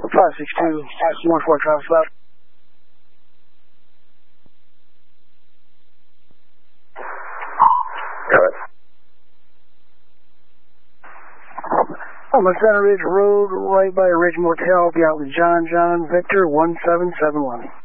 562, 14 Travis left. Good. On the Center Ridge Road, right by Ridge Motel, be out with John Victor 1771.